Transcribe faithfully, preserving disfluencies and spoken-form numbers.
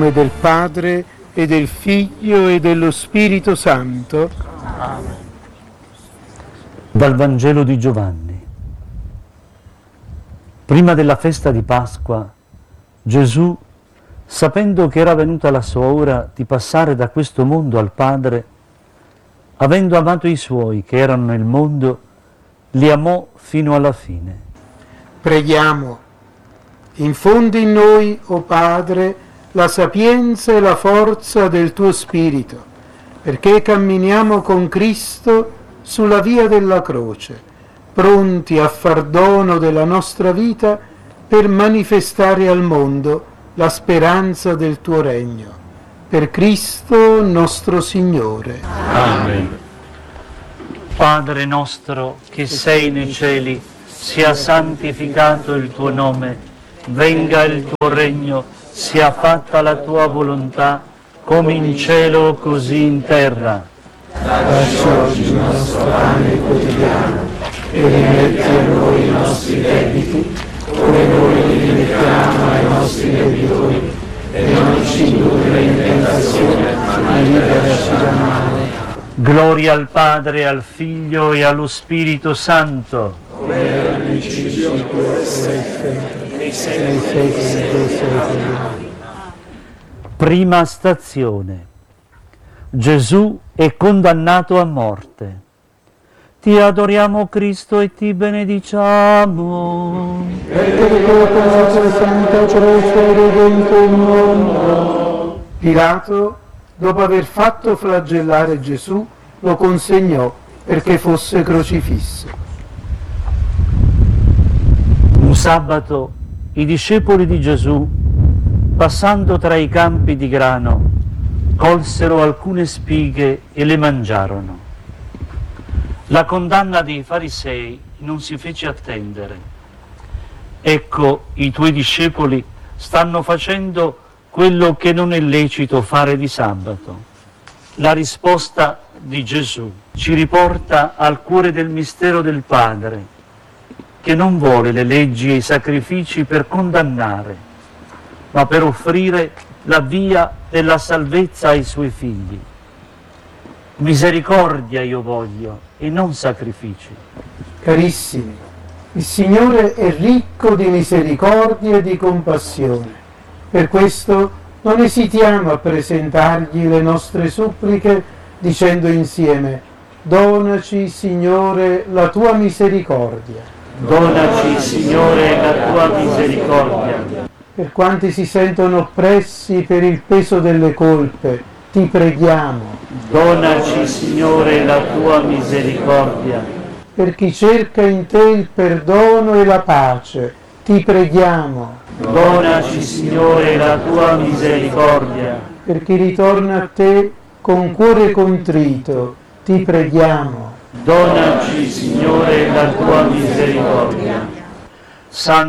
nome del Padre e del Figlio e dello Spirito Santo. Amen. Dal Vangelo di Giovanni. Prima della festa di Pasqua, Gesù, sapendo che era venuta la sua ora di passare da questo mondo al Padre, avendo amato i suoi che erano nel mondo, li amò fino alla fine. Preghiamo. Infondi in noi, o Padre, la sapienza e la forza del tuo Spirito, perché camminiamo con Cristo sulla via della croce, pronti a far dono della nostra vita per manifestare al mondo la speranza del tuo regno. Per Cristo nostro Signore. Amen. Padre nostro che sei nei cieli, sia santificato il tuo nome, venga il tuo regno, sia fatta la tua volontà, come in cielo così in terra. Dacci oggi il nostro pane quotidiano e rimetti a noi i nostri debiti, come noi li rimettiamo ai nostri debitori, e non ci indurre in tentazione, ma liberaci dal male. Gloria al Padre, al Figlio e allo Spirito Santo. Come era nel principio, ora e sempre, nei secoli dei secoli. Prima stazione. Gesù è condannato a morte. Ti adoriamo, Cristo, e ti benediciamo. Perché tu cosa santa celeste redento il mondo. Pilato, dopo aver fatto flagellare Gesù, lo consegnò perché fosse crocifisso. Un sabato i discepoli di Gesù, passando tra i campi di grano, colsero alcune spighe e le mangiarono. La condanna dei farisei non si fece attendere. Ecco, i tuoi discepoli stanno facendo quello che non è lecito fare di sabato. La risposta di Gesù ci riporta al cuore del mistero del Padre, che non vuole le leggi e i sacrifici per condannare, ma per offrire la via della salvezza ai suoi figli. Misericordia io voglio e non sacrifici. Carissimi, il Signore è ricco di misericordia e di compassione. Per questo non esitiamo a presentargli le nostre suppliche dicendo insieme: donaci, Signore, la tua misericordia. Donaci, Signore, la tua misericordia. Per quanti si sentono oppressi per il peso delle colpe, ti preghiamo. Donaci, Signore, la tua misericordia. Per chi cerca in te il perdono e la pace, ti preghiamo. Donaci, Signore, la tua misericordia. Per chi ritorna a te con cuore contrito, ti preghiamo. Donaci, Signore, la tua misericordia. Santo